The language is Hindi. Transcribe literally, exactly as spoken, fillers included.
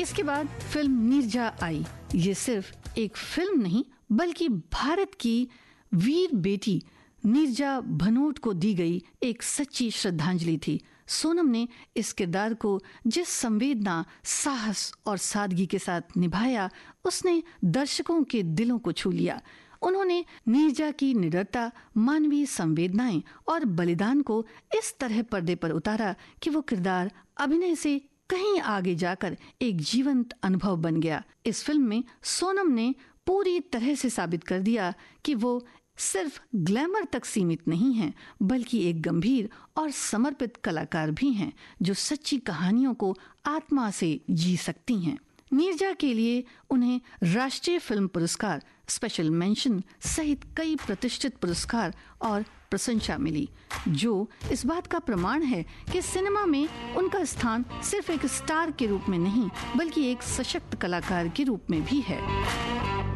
इसके बाद फिल्म नीरजा आई। ये सिर्फ एक फिल्म नहीं बल्कि भारत की वीर बेटी नीरजा भनोट को दी गई एक सच्ची श्रद्धांजलि थी। सोनम ने इस किरदार को जिस संवेदना, साहस और सादगी के साथ निभाया, उसने दर्शकों के दिलों को छू लिया। उन्होंने नीरजा की निडरता, मानवीय संवेदनाएं और बलिदान को इस तरह पर्दे पर उतारा कि वो किरदार अभिनय से कहीं आगे जाकर एक जीवंत अनुभव बन गया। इस फिल्म में सोनम ने पूरी तरह से साबित कर दिया कि वो सिर्फ ग्लैमर तक सीमित नहीं हैं, बल्कि एक गंभीर और समर्पित कलाकार भी हैं जो सच्ची कहानियों को आत्मा से जी सकती हैं। नीरजा के लिए उन्हें राष्ट्रीय फिल्म पुरस्कार, स्पेशल मेंशन सहित कई प्रतिष्ठित पुरस्कार और प्रशंसा मिली, जो इस बात का प्रमाण है कि सिनेमा में उनका स्थान सिर्फ एक स्टार के रूप में नहीं बल्कि एक सशक्त कलाकार के रूप में भी है।